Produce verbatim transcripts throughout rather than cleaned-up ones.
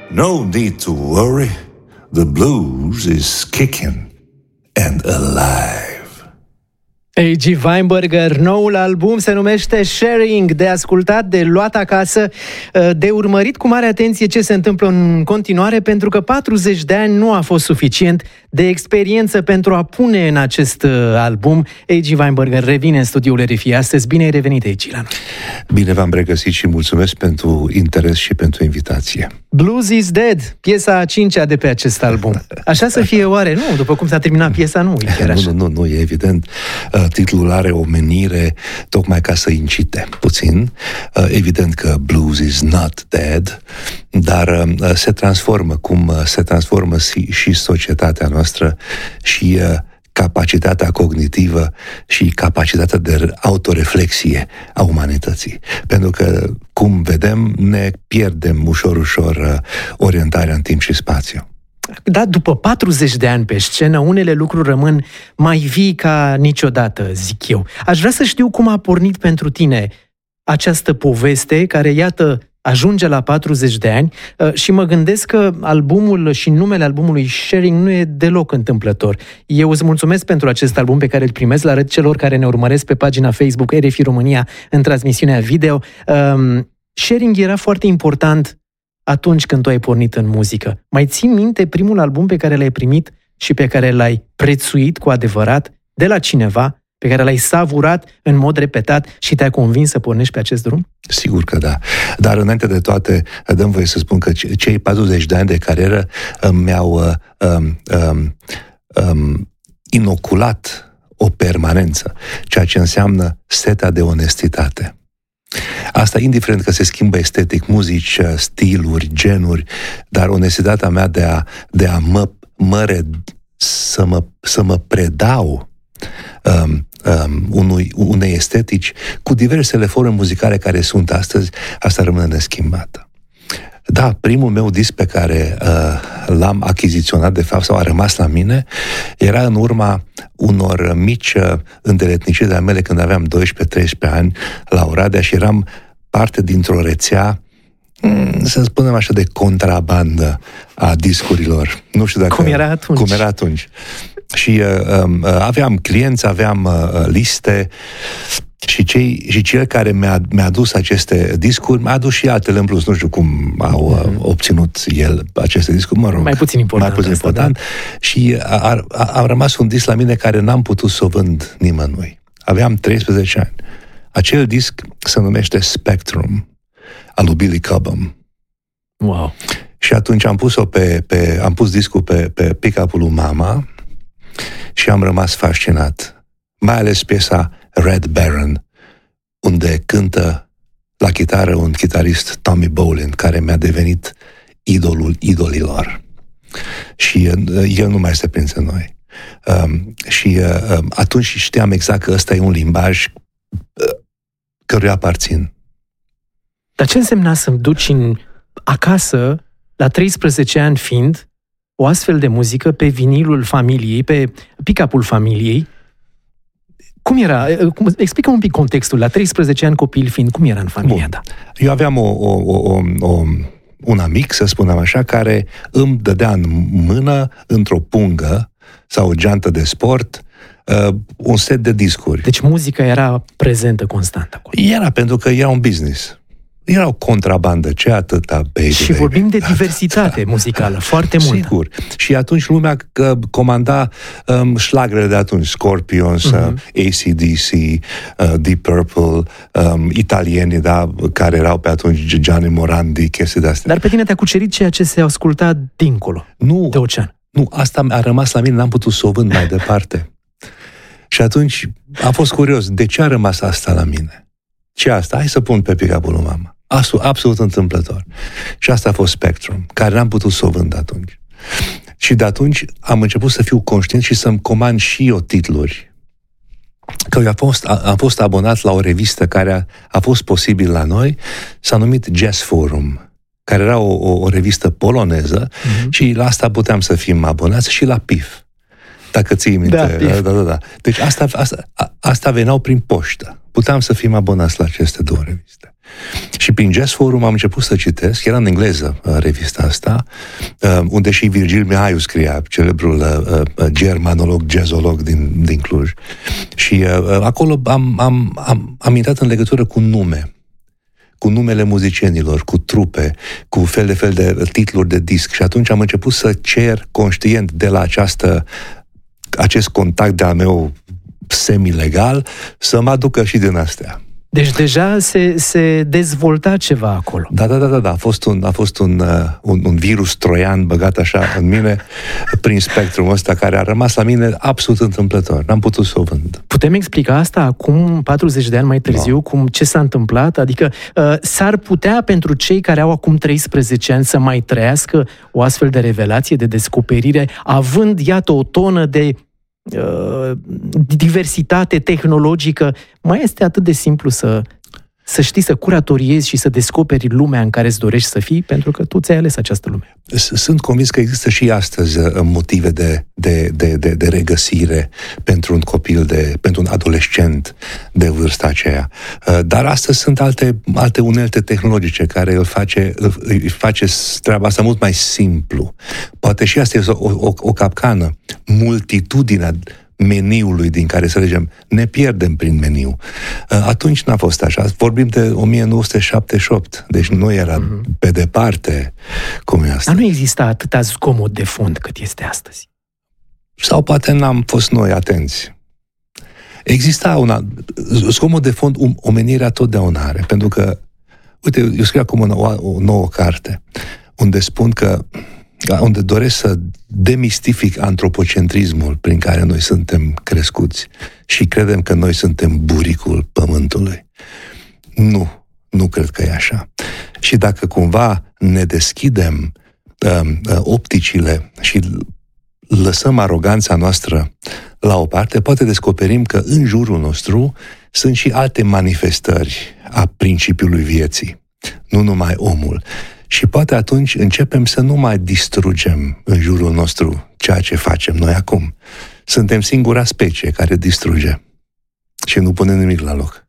No need to worry, the blues is kicking and alive. A G. Weinberger, noul album se numește Sharing, de ascultat, de luat acasă, de urmărit cu mare atenție ce se întâmplă în continuare, pentru că patruzeci de ani nu a fost suficient de experiență pentru a pune în acest album. A G. Weinberger revine în studioul R F I astăzi. Bine ai revenit, A G, la noi. Bine v-am regăsit și mulțumesc pentru interes și pentru invitație. Blues is Dead, piesa a cincea de pe acest album. Așa să fie oare? Nu, după cum s-a terminat piesa, nu e chiar așa. Nu, nu, nu, e evident. Titlul are o menire tocmai ca să incite puțin. Evident că blues is not dead, dar se transformă, cum se transformă și societatea noastră și capacitatea cognitivă și capacitatea de autoreflexie a umanității. Pentru că, cum vedem, ne pierdem ușor, ușor orientarea în timp și spațiu. Da, după patruzeci de ani pe scenă, unele lucruri rămân mai vii ca niciodată, zic eu. Aș vrea să știu cum a pornit pentru tine această poveste care, iată, ajunge la patruzeci de ani și mă gândesc că albumul și numele albumului Sharing nu e deloc întâmplător. Eu îți mulțumesc pentru acest album pe care îl primesc, la arăt celor care ne urmăresc pe pagina Facebook R F I România în transmisiunea video. Um, Sharing era foarte important atunci când tu ai pornit în muzică. Mai ții minte primul album pe care l-ai primit și pe care l-ai prețuit cu adevărat de la cineva, pe care l-ai savurat în mod repetat și te-a convins să pornești pe acest drum? Sigur că da. Dar înainte de toate, dăm voie să spun că cei patruzeci de ani de carieră mi-au um, um, um, inoculat o permanență, ceea ce înseamnă setea de onestitate. Asta indiferent că se schimbă estetic, muzici, stiluri, genuri, dar onestitatea mea de a, de a mă, mă să, mă, să mă predau um, um, unui, unei estetici cu diversele forme muzicale care sunt astăzi, asta rămâne neschimbată. Da, primul meu disc pe care uh, l-am achiziționat, de fapt, sau a rămas la mine, era în urma unor mici uh, îndeletniciri de-a mele când aveam doisprezece treisprezece ani la Oradea și eram parte dintr-o rețea, mm, să spunem așa, de contrabandă a discurilor. Nu știu dacă... Cum era atunci? Cum era atunci. Și uh, uh, aveam clienți, aveam uh, liste... Și, cei, și cel care mi-a, mi-a adus aceste discuri, mi-a adus și altele în plus. Nu știu cum au mm-hmm. obținut el aceste discuri, mă rog. Mai puțin important. Mai puțin asta, important. Da? Și a, a, a rămas un disc la mine care n-am putut să o vând nimănui. Aveam treisprezece ani. Acel disc se numește Spectrum, al lui Billy Cobham. Wow. Și atunci am pus-o pe, pe am pus discul pe, pe pick-up-ul lui mama și am rămas fascinat. Mai ales piesa Red Baron, unde cântă la chitară un chitarist, Tommy Bolin, care mi-a devenit idolul idolilor. Și uh, el nu mai este printre noi. Um, și uh, atunci știam exact că ăsta e un limbaj uh, căruia aparțin. Dar ce însemna să-mi duci în, acasă, la treisprezece ani fiind, o astfel de muzică pe vinilul familiei, pe pick-up-ul familiei? Cum era? Explică un pic contextul. La treisprezece ani, copil fiind, cum era în familia ta? Eu aveam o, o, o, o, un amic, să spunem așa, care îmi dădea în mână, într-o pungă sau o geantă de sport, uh, un set de discuri. Deci muzica era prezentă constant acolo. Era, pentru că era un business. Era o contrabandă, ce atâta, baby. Și baby. vorbim de diversitate muzicală, foarte multă. Sigur. Și atunci lumea că comanda um, șlagrele de atunci, Scorpions, mm-hmm. uh, A C D C, uh, Deep Purple, um, italieni, da, care erau pe atunci Gianni Morandi, chestii de-astea. Dar pe tine te-a cucerit ceea ce se asculta dincolo, nu, de ocean. Nu, asta a rămas la mine, n-am putut să o vând mai departe. Și atunci am fost curios, de ce a rămas asta la mine? Ce asta? Hai să pun pe pick-up-ul lui mama. Absolut întâmplător. Și asta a fost Spectrum, care n-am putut să o vând atunci. Și de atunci am început să fiu conștient și să-mi comand și eu titluri. Că eu am fost, am fost abonat la o revistă care a, a fost posibil la noi, s-a numit Jazz Forum, care era o, o, o revistă poloneză, mm-hmm. și la asta puteam să fim abonați și la P I F. Dacă ții minte. Da, da, da, da. Deci asta, asta, asta veneau prin poștă. Puteam să fim abonați la aceste două reviste. Și prin Jazz Forum am început să citesc, era în engleză revista asta, unde și Virgil Mihaiu scria, celebrul germanolog, jazzolog din, din Cluj. Și acolo am, am, am, am intrat în legătură cu nume, cu numele muzicienilor, cu trupe, cu fel de fel de titluri de disc. Și atunci am început să cer conștient de la această, acest contact de-al meu semi-legal să mă aducă și din astea. Deci deja se, se dezvolta ceva acolo. Da, da, da, da, da. A fost un, a fost un, uh, un, un virus troian băgat așa în mine prin spectrul ăsta care a rămas la mine absolut întâmplător. N-am putut să o vând. Putem explica asta acum, patruzeci de ani mai târziu, no. cum ce s-a întâmplat? Adică uh, s-ar putea pentru cei care au acum treisprezece ani să mai trăiască o astfel de revelație, de descoperire, având, iată, o tonă de Uh, diversitate tehnologică, mai este atât de simplu să, să știi, să curatoriezi și să descoperi lumea în care îți dorești să fii, pentru că tu ți-ai ales această lume. Sunt convins că există și astăzi motive de, de, de, de, de regăsire pentru un copil, de, pentru un adolescent de vârsta aceea. Dar astăzi sunt alte, alte unelte tehnologice care îl face, îi face treaba asta mult mai simplu. Poate și asta este o, o, o capcană. Multitudinea meniului din care să legem, ne pierdem prin meniu. Atunci n-a fost așa. Vorbim de o mie nouă sute șaptezeci și opt, deci nu era mm-hmm. pe departe cum e asta. Dar nu exista atâta zgomot de fond cât este astăzi. Sau poate n-am fost noi atenți. Exista una, zgomot de fond, omenirea totdeauna are, pentru că, uite, eu scriu acum o, o nouă carte, unde spun că unde doresc să demistific antropocentrismul prin care noi suntem crescuți și credem că noi suntem buricul pământului. Nu, nu cred că e așa. Și dacă cumva ne deschidem uh, opticile și lăsăm aroganța noastră la o parte, poate descoperim că în jurul nostru sunt și alte manifestări a principiului vieții, nu numai omul. Și poate atunci începem să nu mai distrugem în jurul nostru ceea ce facem noi acum. Suntem singura specie care distruge și nu pune nimic la loc.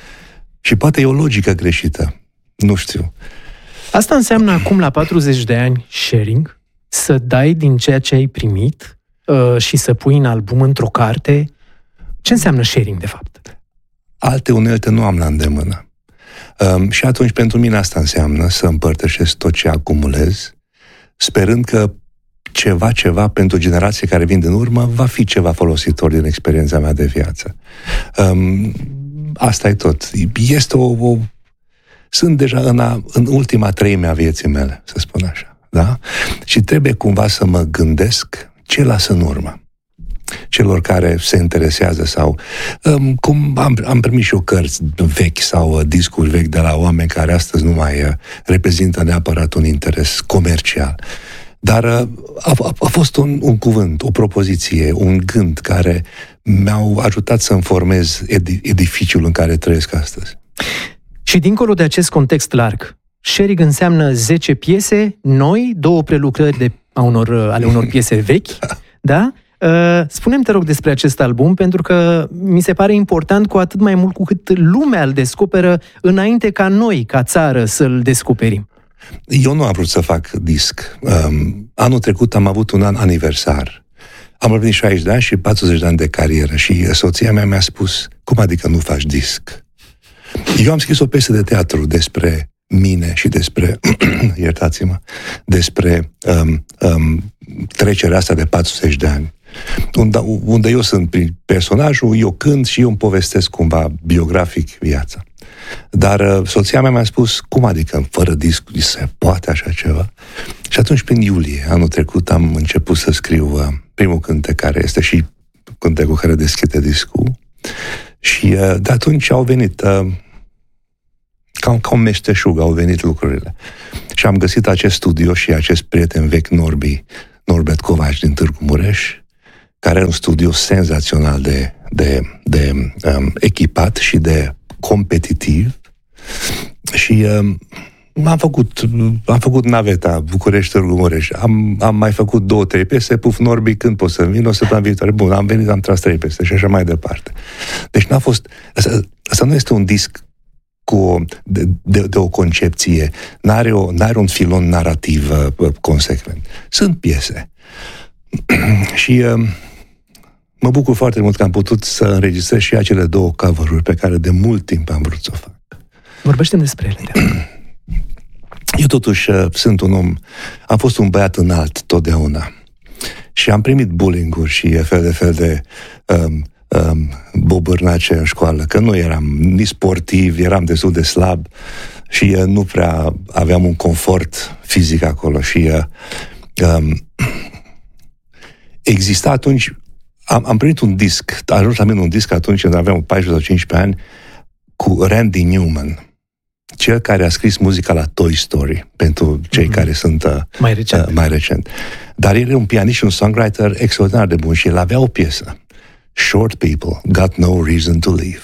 Și poate e o logică greșită. Nu știu. Asta înseamnă acum, la patruzeci de ani, sharing, să dai din ceea ce ai primit uh, și să pui în album, într-o carte. Ce înseamnă sharing, de fapt? Alte unelte nu am la îndemână. Um, și atunci pentru mine asta înseamnă să împărtășesc tot ce acumulez, sperând că ceva, ceva pentru generații care vin din urmă va fi ceva folositor din experiența mea de viață. Um, asta e tot. Este o, o... Sunt deja în, a, în ultima treime a vieții mele, să spun așa. Da? Și trebuie cumva să mă gândesc ce las în urmă celor care se interesează sau um, cum am, am primit și eu cărți vechi sau uh, discuri vechi de la oameni care astăzi nu mai uh, reprezintă neapărat un interes comercial. Dar uh, a, a, a fost un, un cuvânt, o propoziție, un gând care mi-au ajutat să-mi formez edi- edificiul în care trăiesc astăzi. Și dincolo de acest context larg, sharing înseamnă zece piese noi, două prelucrări de, a unor, ale unor piese vechi, da? Spune-mi, te rog, despre acest album, pentru că mi se pare important cu atât mai mult cu cât lumea îl descoperă înainte ca noi, ca țară, să-l descoperim. Eu nu am vrut să fac disc. Um, anul trecut am avut un an aniversar. Am împlinit șaizeci de ani și patruzeci de ani de carieră și soția mea mi-a spus, cum adică nu faci disc? Eu am scris o piesă de teatru despre mine și despre, iertați-mă, despre um, um, trecerea asta de patruzeci de ani. Unde, unde eu sunt personajul, eu cânt și eu îmi povestesc cumva biografic viața. Dar uh, soția mea mi-a spus, cum adică fără disc se poate așa ceva? Și atunci, prin iulie, anul trecut, am început să scriu uh, primul cântec, care este și cântecul care deschide discul. Și uh, de atunci au venit, uh, ca, ca un meșteșug, au venit lucrurile. Și am găsit acest studio și acest prieten vechi, Norbi, Norbert Covaci din Târgu Mureș, care are un studio senzațional de, de, de um, echipat și de competitiv. Și um, am făcut am făcut naveta București-Târgu Mureș. Am, am mai făcut două, trei piese, puf, Norbi, când pot să vin, o săptămână viitoare. Bun, am venit, am tras trei piese și așa mai departe. Deci n-a fost... Asta, asta nu este un disc cu o, de, de, de o concepție, n-are, o, n-are un filon narrativ uh, consecvent. Sunt piese. Și uh, mă bucur foarte mult că am putut să înregistrez și acele două cover-uri pe care de mult timp am vrut să o fac. Vorbește despre ele. Eu totuși uh, sunt un om, am fost un băiat înalt totdeauna și am primit bullying-uri și fel de fel de um, um, bobârnace în școală, că nu eram nici sportiv, eram destul de slab și uh, nu prea aveam un confort fizic acolo și uh, um, exista atunci, am, am primit un disc, a ajuns la mine un disc atunci când aveam paisprezece sau cincisprezece ani cu Randy Newman, cel care a scris muzica la Toy Story, pentru cei mm-hmm. care sunt uh, mai, recent. Uh, mai recent. Dar el era un pianist și un songwriter extraordinar de bun și el avea o piesă, Short People Got No Reason to Leave,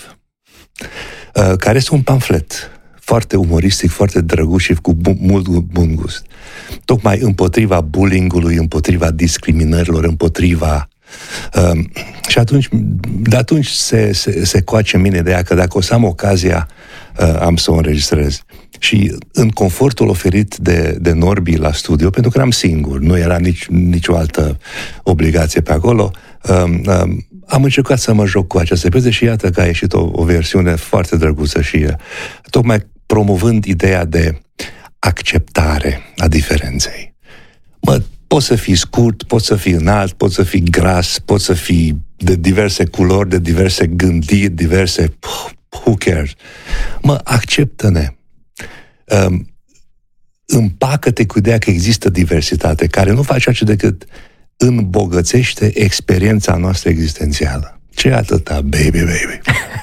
uh, care este un pamflet foarte umoristic, foarte drăguț și cu bu- mult bun gust. Tocmai împotriva bullying-ului, împotriva discriminărilor, împotriva... Uh, și atunci, de atunci se, se, se coace în mine ideea că dacă o să am ocazia, uh, am să o înregistrez. Și în confortul oferit de, de Norbi la studio, pentru că eram singur, nu era nici, nicio altă obligație pe acolo, um, um, am încercat să mă joc cu această piesă și iată că a ieșit o, o versiune foarte drăguță și uh, tocmai promovând ideea de acceptare a diferenței. Mă, poți să fii scurt, poți să fii înalt, poți să fii gras, poți să fii de diverse culori, de diverse gândiri, diverse... Who cares? Mă, acceptă-ne. Um, împacă-te cu ideea că există diversitate, care nu face altceva decât îmbogățește experiența noastră existențială. Ce atâta, baby, baby?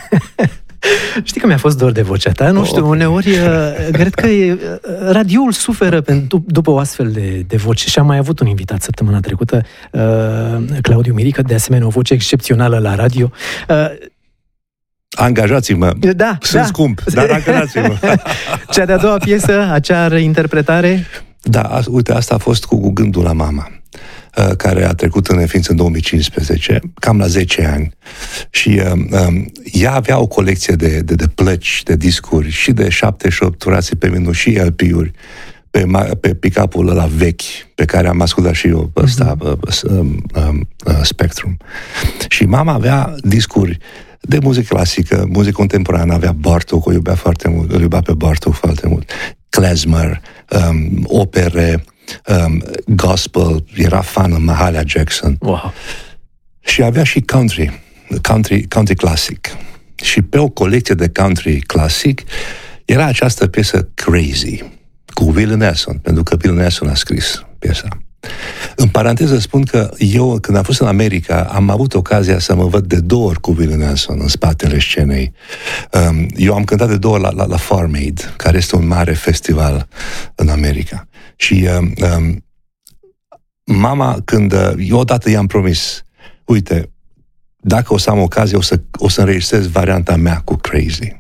Știi că mi-a fost dor de vocea ta, nu știu, uneori cred că e, radioul suferă pentru, după o astfel de, de voce și am mai avut un invitat săptămâna trecută, uh, Claudiu Mirică, de asemenea o voce excepțională la radio. Uh, Angajați-mă, da, sunt da. scump, dar angajați-mă. Cea de-a doua piesă, acea reinterpretare? Da, a, uite, asta a fost cu gândul la mama, care a trecut în neființă în două mii cincisprezece, cam la zece ani. Și um, ea avea o colecție de, de, de plăci, de discuri, și de șapte și opt turații pe minut, și L P-uri, pe, pe pick-up-ul ăla vechi, pe care am ascultat și eu, ăsta, mm-hmm. um, um, Spectrum. Și mama avea discuri de muzică clasică, muzică contemporană, avea Bartók, o iubea foarte mult, îl iubea pe Bartók foarte mult, klezmer, um, opere, um, gospel, era fan în Mahalia Jackson. Wow. Și avea și country, country, country classic. Și pe o colecție de country classic era această piesă Crazy, cu Willie Nelson, pentru că Willie Nelson a scris piesa. În paranteză spun că eu, când am fost în America, am avut ocazia să mă văd de două ori cu Willie Nelson în spatele scenei. Um, eu am cântat de două ori la, la, la Farm Aid, care este un mare festival în America. Și um, um, mama, când eu odată i-am promis, uite, dacă o să am ocazie, o să, o să înregistrez varianta mea cu Crazy.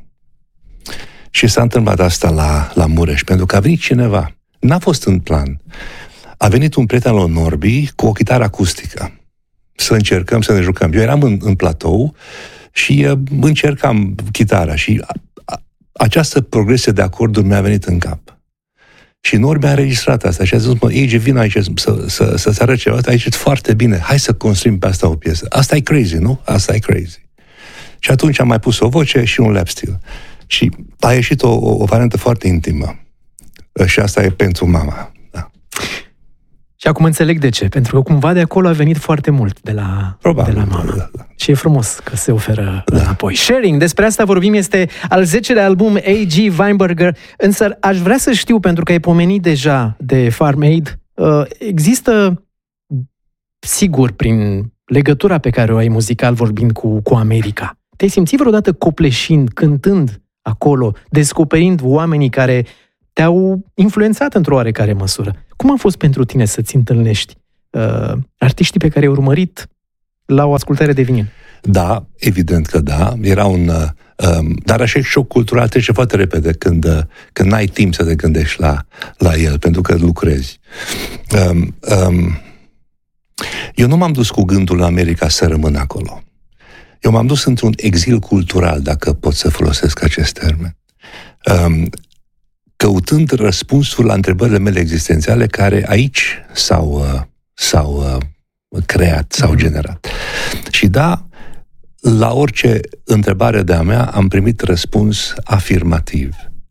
Și s-a întâmplat asta la, la Mureș, pentru că a venit cineva. N-a fost în plan. A venit un prieten al Norbi cu o chitară acustică. Să încercăm să ne jucăm. Eu eram în, în platou și uh, încercam chitara și a, a, această progresie de acorduri mi-a venit în cap. Și Norbi a înregistrat asta și a zis, mă, Ege, vin aici să, să, să-ți arăt ceva. Aici e foarte bine. Hai să construim pe asta o piesă. Asta e Crazy, nu? Asta e Crazy. Și atunci am mai pus o voce și un lap steel. Și a ieșit o, o, o variantă foarte intimă. Și asta e pentru mama. Da. Și acum înțeleg de ce. Pentru că cumva de acolo a venit foarte mult de la, Probabil, de la mama. da, da. Și e frumos că se oferă da. înapoi. Sharing, despre asta vorbim, este al zecelea album A G. Weinberger. Însă aș vrea să știu, pentru că ai pomenit deja de Farm Aid, există, sigur, prin legătura pe care o ai muzical vorbind cu, cu America, te-ai simțit vreodată copleșind, cântând acolo, descoperind oamenii care te-au influențat într-o oarecare măsură? Cum a fost pentru tine să-ți întâlnești uh, artiștii pe care ai urmărit la o ascultare de vinil? Da, evident că da. Era un... Uh, um, dar așa șoc cultural trece foarte repede când, uh, când n-ai timp să te gândești la, la el, pentru că lucrezi. Um, um, eu nu m-am dus cu gândul la America să rămân acolo. Eu m-am dus într-un exil cultural, dacă pot să folosesc acest termen. um, căutând răspunsuri la întrebările mele existențiale care aici s-au, uh, s-au uh, creat, s-au mm. generat. Și da, la orice întrebare de-a mea am primit răspuns afirmativ.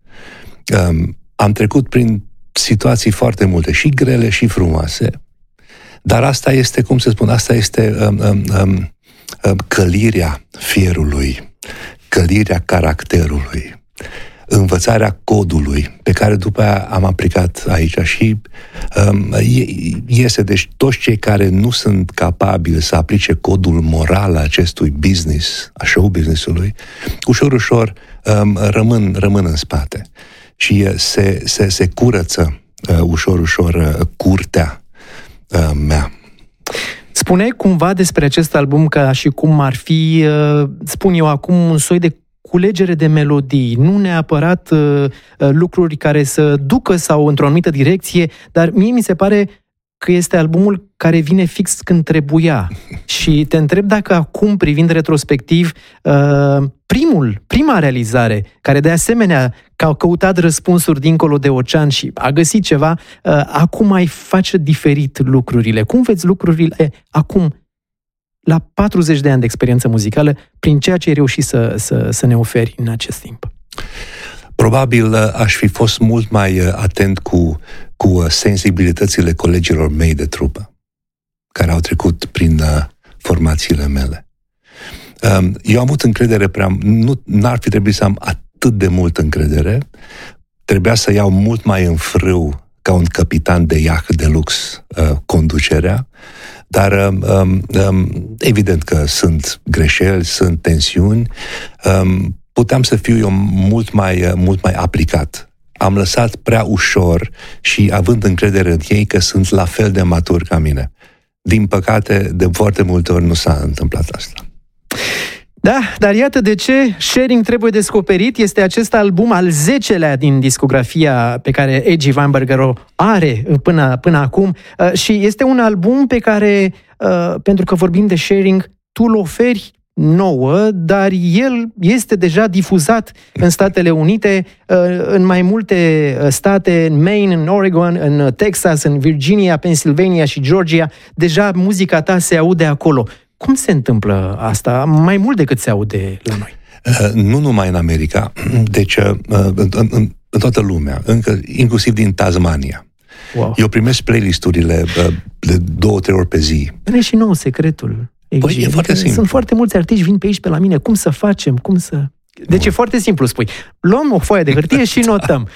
Um, am trecut prin situații foarte multe, și grele și frumoase, dar asta este, cum să spun, asta este um, um, um, călirea fierului, călirea caracterului, învățarea codului, pe care după aia am aplicat aici și um, iese, deci toți cei care nu sunt capabili să aplice codul moral a acestui business, a show business-ului, ușor, ușor um, rămân, rămân în spate și se, se, se curăță uh, ușor, ușor uh, curtea uh, mea. Spuneai cumva despre acest album ca și cum ar fi, spun eu acum, un soi de culegere de melodii, nu neapărat uh, lucruri care să ducă sau într-o anumită direcție, dar mie mi se pare că este albumul care vine fix când trebuia. Și te întreb dacă acum, privind retrospectiv, uh, primul, prima realizare, care de asemenea că au căutat răspunsuri dincolo de ocean și a găsit ceva, uh, acum mai face diferit lucrurile. Cum vezi lucrurile acum, la patruzeci de ani de experiență muzicală, prin ceea ce ai reușit să, să, să ne oferi în acest timp? Probabil aș fi fost mult mai atent cu, cu sensibilitățile colegilor mei de trupă, care au trecut prin formațiile mele. Eu am avut încredere prea... Nu, n-ar fi trebuit să am atât de mult încredere. Trebuia să iau mult mai în frâu, ca un capitan de iaht de lux, conducerea. Dar um, um, evident că sunt greșeli, sunt tensiuni. Um, puteam să fiu eu mult mai, mult mai aplicat. Am lăsat prea ușor și având încredere în ei că sunt la fel de maturi ca mine. Din păcate, de foarte multe ori nu s-a întâmplat asta. Da, dar iată de ce Sharing trebuie descoperit. Este acest album al zecelea din discografia pe care A J Weinberger o are până, până acum și este un album pe care, pentru că vorbim de Sharing, tu îl oferi nouă, dar el este deja difuzat în Statele Unite, în mai multe state, în Maine, în Oregon, în Texas, în Virginia, Pennsylvania și Georgia. Deja muzica ta se aude acolo. Cum se întâmplă asta? Mai mult decât se aude la noi. Uh, nu numai în America, deci uh, în, în, în toată lumea, încă, inclusiv din Tasmania. Wow. Eu primesc playlisturile uh, de două, trei ori pe zi. Dă-ne și nou secretul. Păi e foarte simplu. Sunt foarte mulți artiști, vin pe aici pe la mine. Cum să facem? Cum să... Deci Bun. E foarte simplu, spui. Luăm o foaie de hârtie și notăm.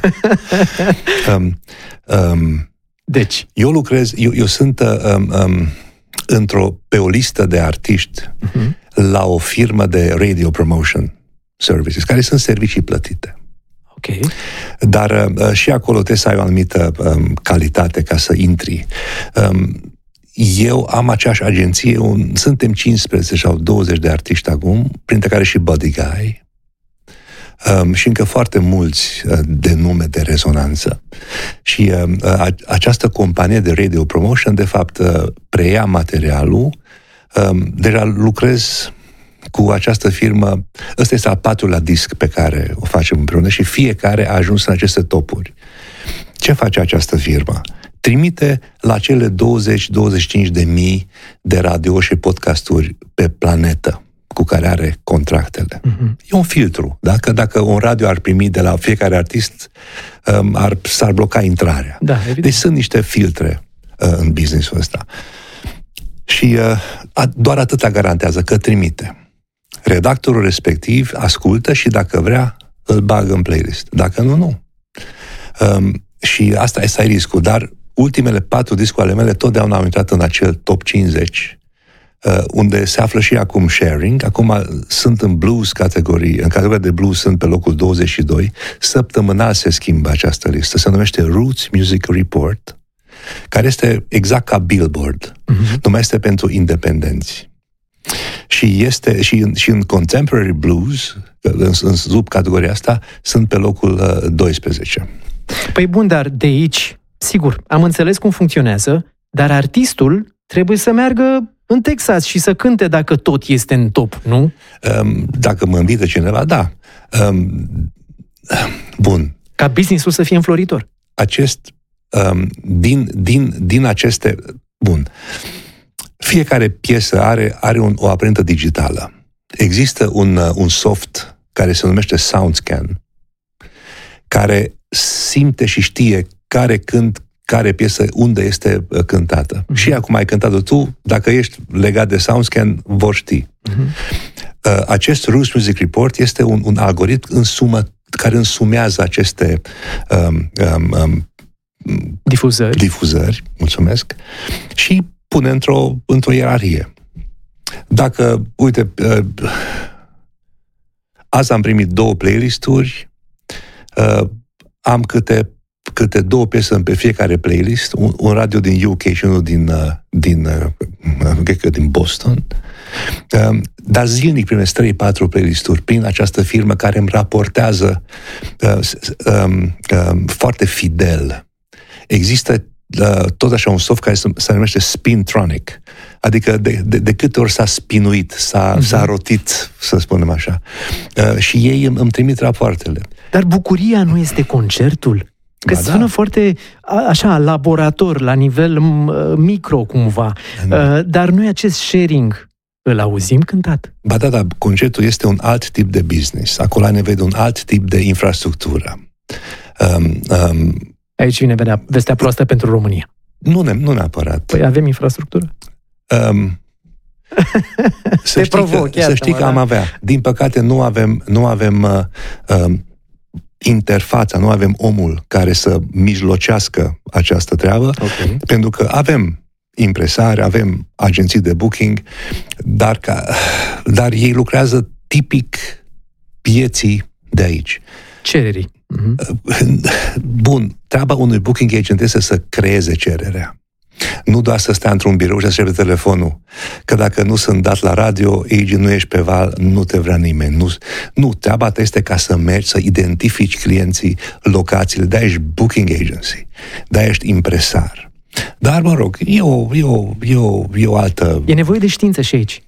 um, um, deci. Eu lucrez, eu, eu sunt... Um, um, într-o, pe o listă de artiști uh-huh. la o firmă de radio promotion services, care sunt servicii plătite. Okay. Dar uh, și acolo trebuie să ai o anumită um, calitate ca să intri. Um, eu am aceeași agenție, un, suntem cincisprezece sau douăzeci de artiști acum, printre care și Buddy Guy, Um, și încă foarte mulți uh, de nume de rezonanță. Și uh, uh, această companie de radio promotion, de fapt, uh, preia materialul. Um, deja lucrez cu această firmă. Ăsta este al patrulea disc pe care o facem împreună și fiecare a ajuns în aceste topuri. Ce face această firmă? Trimite la cele douăzeci douăzeci și cinci de mii de radio și podcasturi pe planetă cu care are contractele. Uh-huh. E un filtru. Dacă, dacă un radio ar primi de la fiecare artist, um, ar, s-ar bloca intrarea. Da, deci sunt niște filtre uh, în business-ul ăsta. Și uh, a, doar atâta garantează că trimite. Redactorul respectiv ascultă și dacă vrea, îl bagă în playlist. Dacă nu, nu. Um, și asta este riscul. Dar ultimele patru discuri ale mele totdeauna au intrat în acel top cincizeci, Uh, unde se află și acum Sharing. Acum sunt în blues categorii, în categoria de blues sunt pe locul douăzeci și doi. Săptămânal se schimbă această listă. Se numește Roots Music Report, care este exact ca Billboard. Uh-huh. Numai este pentru independenți. Și este și în, și în Contemporary Blues, în, în subcategoria asta, sunt pe locul uh, doisprezece. Păi bun, dar de aici, sigur, am înțeles cum funcționează, dar artistul trebuie să meargă în Texas și să cânte dacă tot este în top, nu? Um, dacă mă invită cineva, da. Um, Bun. Ca business-ul să fie înfloritor. Acest, um, din, din, din aceste... Bun. Fiecare piesă are, are un, o amprentă digitală. Există un, un soft care se numește SoundScan, care simte și știe care cânt, care piesă, unde este cântată. Uh-huh. Și acum ai cântat-o tu, dacă ești legat de SoundScan, vor ști. Uh-huh. Acest Roots Music Report este un, un algoritm în sumă, care însumează aceste um, um, um, difuzări. difuzări, mulțumesc, și pune într-o, într-o ierarhie. Dacă, uite, uh, azi am primit două playlist-uri, uh, am câte, câte două piese pe fiecare playlist, un, un radio din U K și unul din, uh, din, uh, din Boston, uh, dar zilnic primesc trei patru playlist-uri prin această firmă care îmi raportează uh, um, um, foarte fidel. Există uh, tot așa un soft care se, se numește Spintronic, adică de, de, de câte ori s-a spinuit, s-a, uh-huh. s-a rotit, să spunem așa. Uh, și ei îmi, îmi trimit rapoartele. Dar bucuria nu este concertul? Că Ba sună da. foarte, așa, laborator, la nivel uh, micro, cumva. Uh, dar noi acest sharing îl auzim cântat. Ba da, da, concertul este un alt tip de business. Acolo ai nevoie de un alt tip de infrastructură. Um, um, Aici vine vedea, vestea proastă pentru România. Nu, ne, nu neapărat. Păi avem infrastructură? Um, să Te știi provoc, că, să știi că am avea. Din păcate nu avem, nu avem uh, um, interfața, nu avem omul care să mijlocească această treabă, okay. pentru că avem impresari, avem agenții de booking, dar, ca, dar ei lucrează tipic pieții de aici. Cererii. Uh-huh. Bun, treaba unui booking agent este să creeze cererea. Nu doar să stea într-un birou și să aștepte telefonul. Că dacă nu sunt dat la radio, agent, nu ești pe val, nu te vrea nimeni. Nu, nu treaba ta este ca să mergi, să identifici clienții, locațiile, de-aia ești booking agency, de-aia ești impresar. Dar, mă rog, e o, e o, e o, e o altă... E nevoie de știință și aici.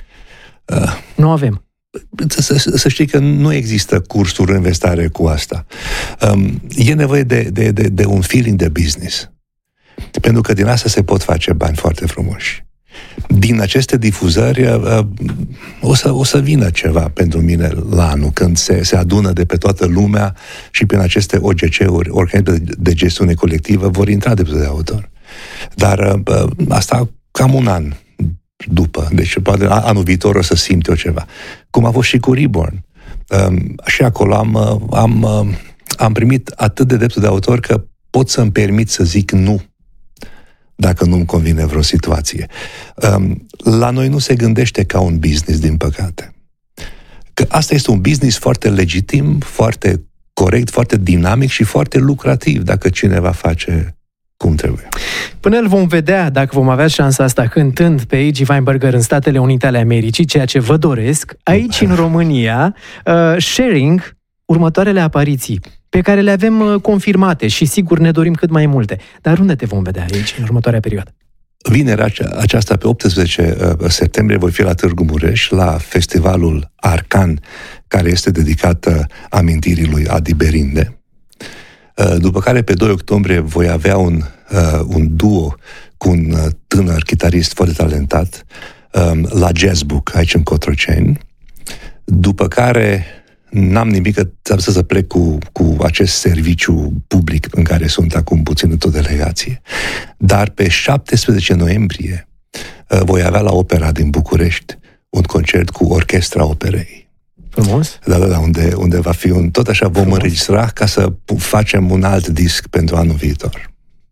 Uh, nu avem. Să, să, să știi că nu există cursuri în investare cu asta. Um, e nevoie de, de, de, de un feeling de business. Pentru că din asta se pot face bani foarte frumoși. Din aceste difuzări uh, o, să, o să vină ceva pentru mine la anul, când se, se adună de pe toată lumea și prin aceste O G C-uri, organisme de gestiune colectivă, vor intra drepturi de autor. Dar uh, asta cam un an după. Deci poate anul viitor o să simt eu ceva. Cum a fost și cu Reborn. Um, și acolo am, am, am primit atât de drepturi de autor că pot să-mi permit să zic nu dacă nu-mi convine vreo situație. Um, la noi nu se gândește ca un business, din păcate. Că asta este un business foarte legitim, foarte corect, foarte dinamic și foarte lucrativ dacă cineva face cum trebuie. Până îl vom vedea, dacă vom avea șansa asta cântând pe A G. Weinberger în Statele Unite ale Americii, ceea ce vă doresc, aici în România, uh, sharing următoarele apariții pe care le avem uh, confirmate și sigur ne dorim cât mai multe. Dar unde te vom vedea aici în următoarea perioadă? Vinerea aceasta, pe optsprezece septembrie, voi fi la Târgu Mureș, la festivalul Arcan, care este dedicat amintirii lui Adi Berinde. După care, pe doi octombrie, voi avea un, un duo cu un tânăr chitarist foarte talentat la Jazzbook, aici în Cotroceni. După care n-am nimic, că să plec cu, cu acest serviciu public în care sunt acum puțin într-o delegație. Dar pe șaptesprezece noiembrie voi avea la Opera din București un concert cu Orchestra Operei. Frumos? Da, da, da, unde, unde va fi un... Tot așa vom Frumos. înregistra ca să facem un alt disc pentru anul viitor.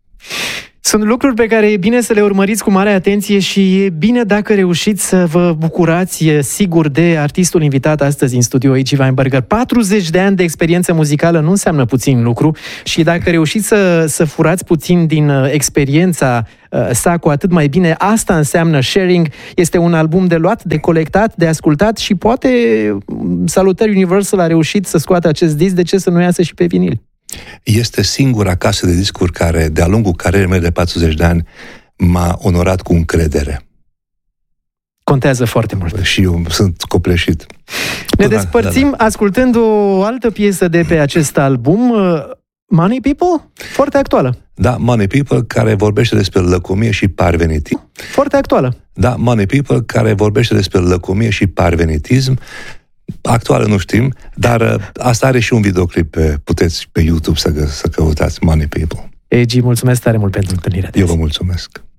Sunt lucruri pe care e bine să le urmăriți cu mare atenție și e bine dacă reușiți să vă bucurați, sigur, de artistul invitat astăzi în studio, A G. Weinberger. patruzeci de ani de experiență muzicală nu înseamnă puțin lucru și dacă reușiți să, să furați puțin din experiența sa, cu atât mai bine. Asta înseamnă sharing. Este un album de luat, de colectat, de ascultat și poate Salutări Universal a reușit să scoată acest disc, de ce să nu iasă și pe vinil? Este singura casă de discuri care, de-a lungul carierei mele de patruzeci de ani, m-a onorat cu încredere. contează foarte mult. Și eu sunt copleșit. Ne despărțim da, da. ascultând o altă piesă de pe acest album, Money People, foarte actuală. Da, Money People, care vorbește despre lăcomie și parvenitism. Foarte actuală. Da, Money People, care vorbește despre lăcomie și parvenitism. Actuală nu știm, dar asta are și un videoclip, pe, puteți pe YouTube să, să căutați Money People. Egi, mulțumesc tare mult pentru întâlnirea. Eu vă mulțumesc.